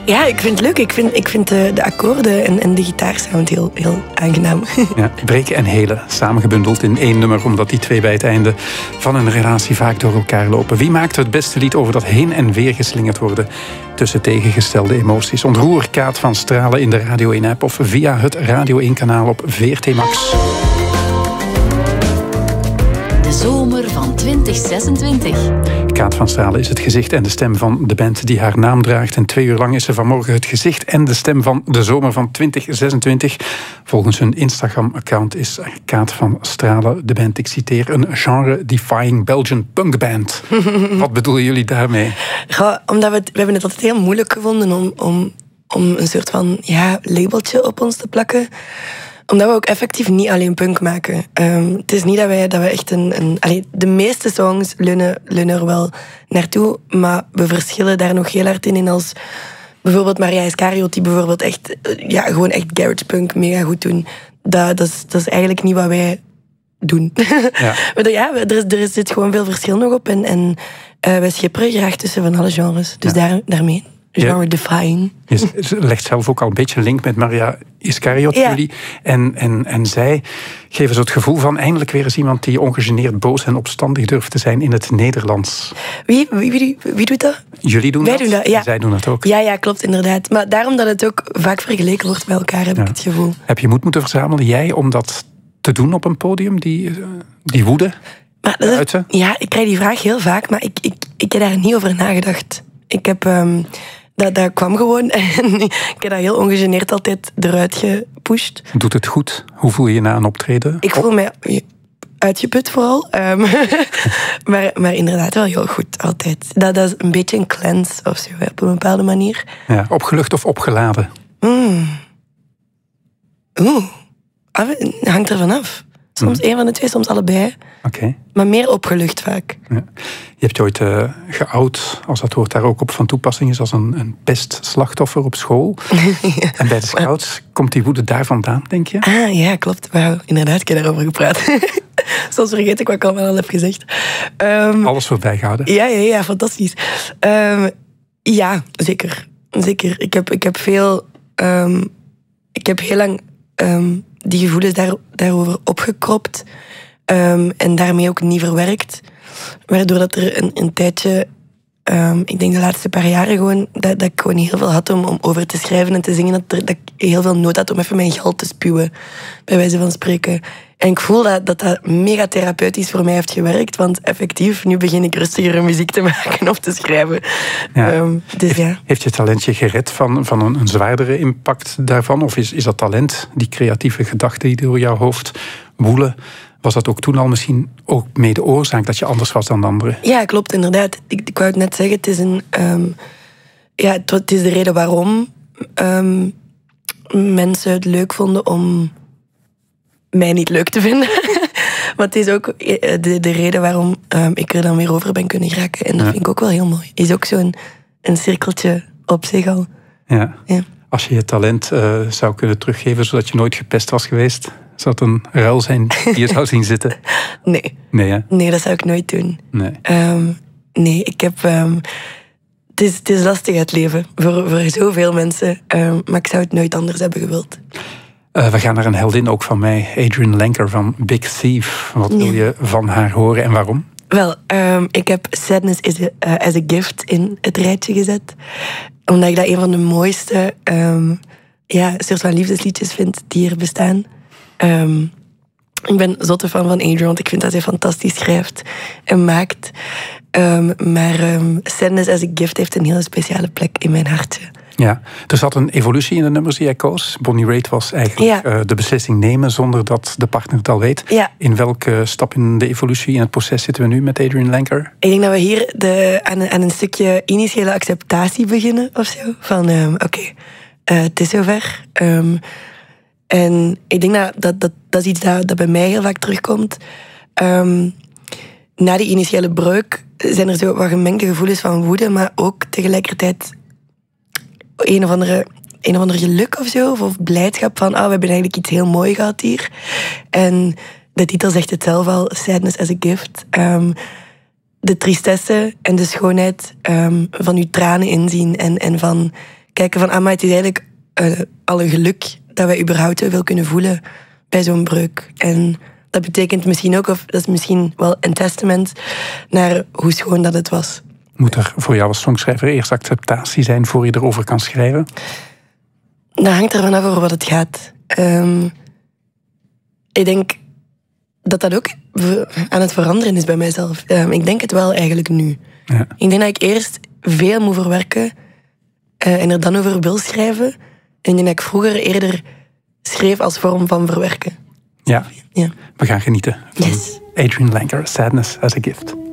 Ja, ik vind het leuk. Ik vind de akkoorden en de gitaarsound heel aangenaam. Ja, breken en helen, samengebundeld in één nummer, omdat die twee bij het einde van een relatie vaak door elkaar lopen. Wie maakt het beste lied over dat heen en weer geslingerd worden tussen tegengestelde emoties? Ontroer Kaat van Stralen in de Radio 1-app of via het Radio 1-kanaal op VRT Max. De zomer van 2026. Kaat van Stralen is het gezicht en de stem van de band die haar naam draagt. En 2 uur lang is ze vanmorgen het gezicht en de stem van de zomer van 2026. Volgens hun Instagram-account is Kaat van Stralen de band, ik citeer, een genre-defying Belgian punkband. Wat bedoelen jullie daarmee? Ja, omdat we hebben het altijd heel moeilijk gevonden om een soort van labeltje op ons te plakken. Omdat we ook effectief niet alleen punk maken. Het is niet dat we echt de meeste songs leunen er wel naartoe, maar we verschillen daar nog heel hard in als bijvoorbeeld Maria Iscariot, die bijvoorbeeld echt, gewoon echt garage punk mega goed doen. Dat is eigenlijk niet wat wij doen. Ja. Er zit gewoon veel verschil nog op en wij schipperen graag tussen van alle genres. Dus daarmee. Genre-defying. Je legt zelf ook al een beetje een link met Maria Iscariot, jullie. En zij geven zo het gevoel van eindelijk weer eens iemand die ongegeneerd boos en opstandig durft te zijn in het Nederlands. Wie doet dat? Jullie doen Wij dat? doen dat, ja. Zij doen dat ook. Ja, klopt, inderdaad. Maar daarom dat het ook vaak vergeleken wordt met elkaar, heb ik het gevoel. Heb je moed moeten verzamelen, jij, om dat te doen op een podium, die woede uiten? Ja, ik krijg die vraag heel vaak, maar ik heb daar niet over nagedacht. Ik heb... Dat kwam gewoon en ik heb dat heel ongegeneerd altijd eruit gepusht. Doet het goed? Hoe voel je je na een optreden? Ik voel mij uitgeput vooral. Maar inderdaad wel heel goed, altijd. Dat is een beetje een cleanse of zo, op een bepaalde manier. Ja, opgelucht of opgeladen? Hangt er vanaf. Soms een van de twee, soms allebei. Okay. Maar meer opgelucht vaak. Ja. Je hebt je ooit geout, als dat woord daar ook op van toepassing is, als een pestslachtoffer op school. Ja. En bij de scouts, komt die woede daar vandaan, denk je? Ja, klopt. Wauw, inderdaad, ik heb daarover gepraat. Soms vergeet ik wat ik allemaal al heb gezegd. Alles wordt bijgehouden. Ja, fantastisch. Ja, zeker. Ik heb veel... ik heb heel lang die gevoelens daarover opgekropt. En daarmee ook niet verwerkt. Waardoor dat er een tijdje... ik denk de laatste paar jaren gewoon... Dat ik gewoon heel veel had om over te schrijven en te zingen. Dat ik heel veel nood had om even mijn gal te spuwen. Bij wijze van spreken. En ik voel dat mega therapeutisch voor mij heeft gewerkt. Want effectief, nu begin ik rustiger muziek te maken of te schrijven. Ja. Dus Heeft je talentje gered van een zwaardere impact daarvan? Of is dat talent, die creatieve gedachten die door jouw hoofd woelen... Was dat ook toen al misschien ook mede oorzaak dat je anders was dan de anderen? Ja, klopt, inderdaad. Ik wou het net zeggen, het is het is de reden waarom mensen het leuk vonden om mij niet leuk te vinden. Maar het is ook de reden waarom ik er dan weer over ben kunnen geraken. En dat vind ik ook wel heel mooi. Is ook zo'n een cirkeltje op zich al. Ja. Als je je talent zou kunnen teruggeven zodat je nooit gepest was geweest... Zou het een ruil zijn die je zou zien zitten? Nee. Nee, dat zou ik nooit doen. Nee, ik heb... Het is lastig het leven voor zoveel mensen. Maar ik zou het nooit anders hebben gewild. We gaan naar een heldin ook van mij. Adrienne Lenker van Big Thief. Wat wil je van haar horen en waarom? Wel, ik heb Sadness as a Gift in het rijtje gezet. Omdat ik dat een van de mooiste soort van liefdesliedjes vind die er bestaan. Ik ben zotte fan van Adrienne, want ik vind dat hij fantastisch schrijft en maakt. Maar Sadness as a Gift heeft een hele speciale plek in mijn hartje. Ja, er zat een evolutie in de nummers die jij koos. Bonnie Raitt was eigenlijk de beslissing nemen zonder dat de partner het al weet. Ja. In welke stap in de evolutie, in het proces zitten we nu met Adrienne Lenker? Ik denk dat we hier aan een stukje initiële acceptatie beginnen of zo. Van het is zover. En ik denk dat is iets dat bij mij heel vaak terugkomt. Na die initiële breuk zijn er zo wat gemengde gevoelens van woede, maar ook tegelijkertijd een of andere geluk of zo, of blijdschap van we hebben eigenlijk iets heel moois gehad hier. En de titel zegt het zelf al, Sadness as a Gift. De tristesse en de schoonheid van uw tranen inzien en van kijken van, maar het is eigenlijk alle geluk dat wij überhaupt wel kunnen voelen bij zo'n breuk. En dat betekent misschien ook, of dat is misschien wel een testament naar hoe schoon dat het was. Moet er voor jou als songschrijver eerst acceptatie zijn voor je erover kan schrijven? Dat hangt ervan af over wat het gaat. Ik denk dat ook aan het veranderen is bij mijzelf. Ik denk het wel eigenlijk nu. Ja. Ik denk dat ik eerst veel moet verwerken en er dan over wil schrijven. En ik denk dat ik vroeger eerder schreef als vorm van verwerken. Ja. Ja. We gaan genieten van Yes. Adrian Lenker, Sadness as a Gift.